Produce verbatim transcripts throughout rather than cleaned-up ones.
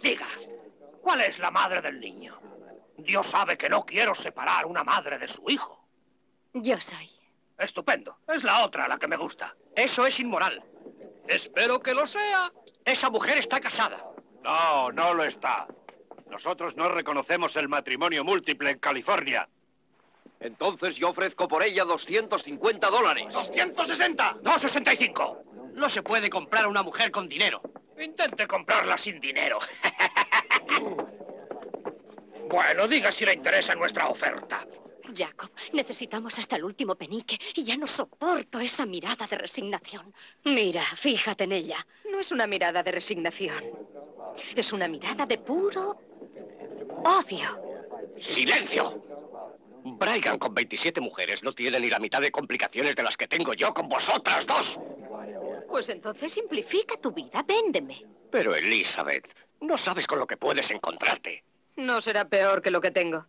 Diga, ¿cuál es la madre del niño? Dios sabe que no quiero separar una madre de su hijo. Yo soy. Estupendo. Es la otra la que me gusta. Eso es inmoral. Espero que lo sea. Esa mujer está casada. No, no lo está. Nosotros no reconocemos el matrimonio múltiple en California. Entonces yo ofrezco por ella doscientos cincuenta dólares. ¡doscientos sesenta! ¡doscientos sesenta y cinco! No se puede comprar a una mujer con dinero. Intente comprarla sin dinero. Bueno, diga si le interesa nuestra oferta. Jacob, necesitamos hasta el último penique y ya no soporto esa mirada de resignación. Mira, fíjate en ella. No es una mirada de resignación. Es una mirada de puro odio. ¡Silencio! Brigham con veintisiete mujeres no tiene ni la mitad de complicaciones de las que tengo yo con vosotras dos. Pues entonces simplifica tu vida, véndeme. Pero, Elizabeth, no sabes con lo que puedes encontrarte. No será peor que lo que tengo.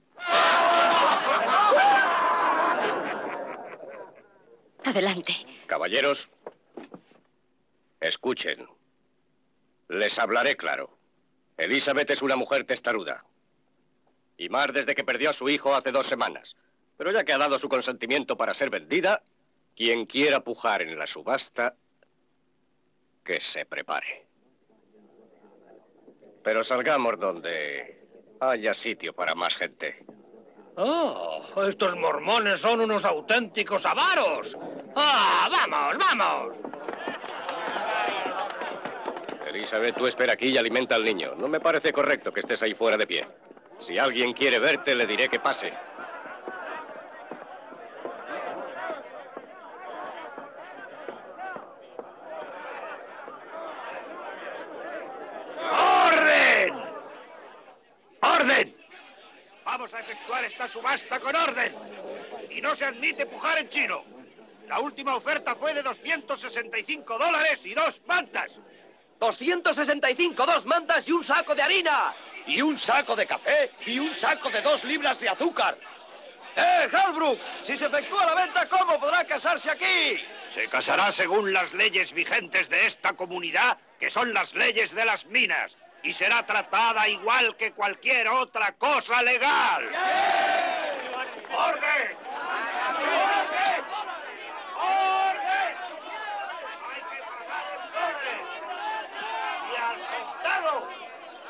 Adelante. Caballeros, escuchen. Les hablaré claro. Elizabeth es una mujer testaruda. Y más desde que perdió a su hijo hace dos semanas. Pero ya que ha dado su consentimiento para ser vendida, quien quiera pujar en la subasta, que se prepare. Pero salgamos donde haya sitio para más gente. Oh, estos mormones son unos auténticos avaros. ¡Ah, vamos, vamos! Elizabeth, tú espera aquí y alimenta al niño. No me parece correcto que estés ahí fuera de pie. Si alguien quiere verte, le diré que pase. ¡Orden! ¡Orden! Vamos a efectuar esta subasta con orden. Y no se admite pujar en chino. La última oferta fue de doscientos sesenta y cinco dólares y dos mantas. ¡doscientos sesenta y cinco, dos mantas y un saco de harina! Y un saco de café y un saco de dos libras de azúcar. ¡Eh, Halbrook! Si se efectúa la venta, ¿cómo podrá casarse aquí? Se casará según las leyes vigentes de esta comunidad, que son las leyes de las minas, y será tratada igual que cualquier otra cosa legal. ¡Orden! ¡Orden! ¡Orden! Hay que pagar en dólares y al contado.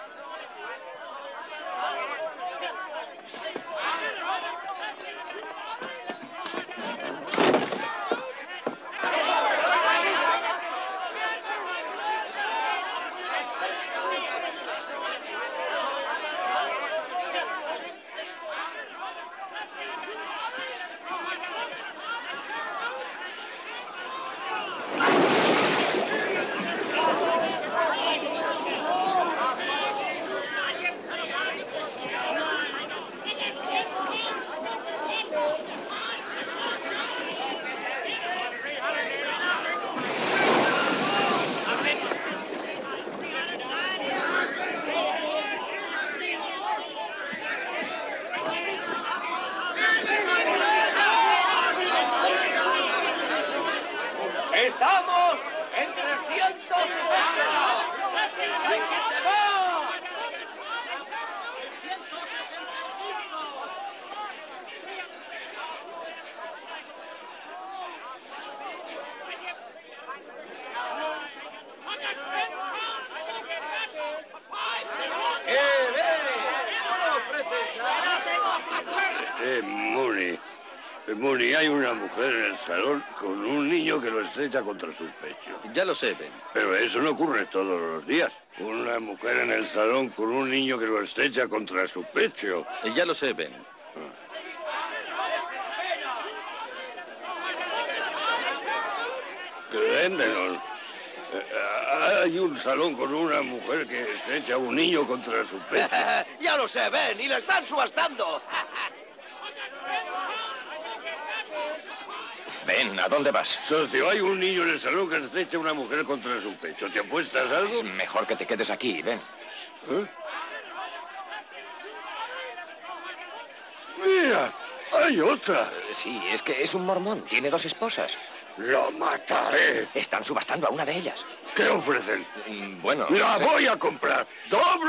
¡Estamos en trescientos sesenta! ¡Hay gente más! ¡Eh, ve! ¿No lo ofreces nada? Eh, Mooney. Eh, Mooney, hay una mujer en el salón con un niño que lo estrecha contra su pecho. Ya lo sé, Ben. Pero eso no ocurre todos los días. Una mujer en el salón con un niño que lo estrecha contra su pecho. Ya lo sé, Ben. Glendon. Eh, hay un salón con una mujer que estrecha a un niño contra su pecho. Ya lo sé, Ben, y la están subastando. Ben, ¿a dónde vas? Socio, hay un niño en el salón que estrecha a una mujer contra su pecho. ¿Te apuestas algo? Es mejor que te quedes aquí, Ben. ¿Eh? ¡Mira! ¡Hay otra! Sí, es que es un mormón. Tiene dos esposas. ¡Lo mataré! Están subastando a una de ellas. ¿Qué ofrecen? Mm, Bueno... ¡La sé. voy a comprar! ¡Doble!